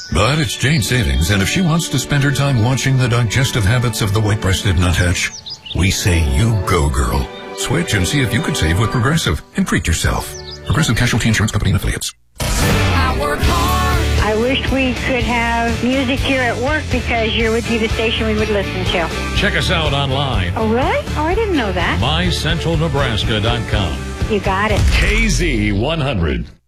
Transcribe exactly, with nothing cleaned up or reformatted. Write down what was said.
But it's Jane Savings, and if she wants to spend her time watching the digestive habits of the white-breasted nuthatch, we say you go, girl. Switch and see if you could save with Progressive and treat yourself. Progressive Casualty Insurance Company and Affiliates. I work hard. I wish we could have music here at work because you would be the station we would listen to. Check us out online. Oh, really? Oh, I didn't know that. my central nebraska dot com. You got it. K Z one hundred.